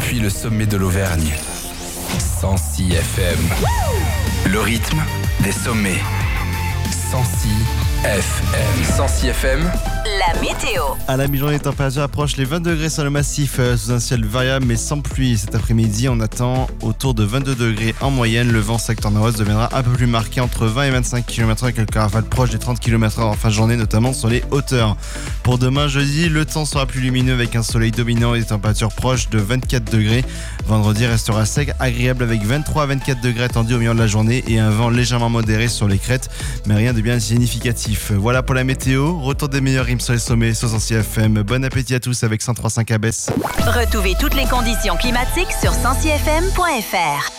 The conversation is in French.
depuis le sommet de l'Auvergne. 106 FM. Le rythme des sommets. 106 FM. 106 FM. La météo. À la mi-journée, les températures approchent les 20 degrés sur le massif sous un ciel variable mais sans pluie. Cet après-midi, on attend autour de 22 degrés en moyenne. Le vent secteur nord-ouest deviendra un peu plus marqué entre 20 et 25 km/h avec quelques rafales proches des 30 km/h en fin de journée, notamment sur les hauteurs. Pour demain, jeudi, le temps sera plus lumineux avec un soleil dominant et des températures proches de 24 degrés. Vendredi restera sec, agréable avec 23 à 24 degrés attendus au milieu de la journée et un vent légèrement modéré sur les crêtes, mais rien de bien significatif. Voilà pour la météo. Retour des meilleurs rimes sur les sommets, 106 FM. Bon appétit à tous avec 103.5 à Besse. Retrouvez toutes les conditions climatiques sur 106fm.fr.